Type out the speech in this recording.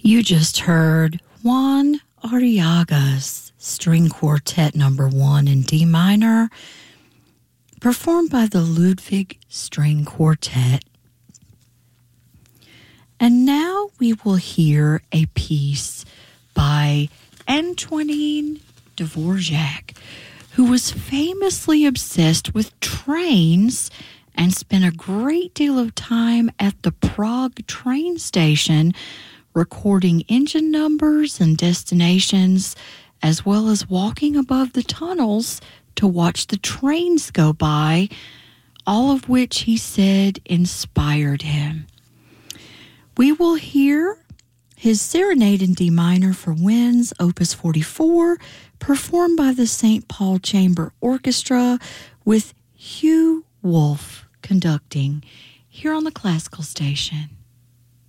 You just heard Juan Arriaga's String Quartet No. 1 in D minor, performed by the Ludwig String Quartet. And now we will hear a piece by Antonin Dvorak, who was famously obsessed with trains and spent a great deal of time at the Prague train station recording engine numbers and destinations, as well as walking above the tunnels to watch the trains go by, all of which he said inspired him. We will hear his Serenade in D minor for Winds, Opus 44, performed by the St. Paul Chamber Orchestra with Hugh Wolf conducting here on the Classical Station.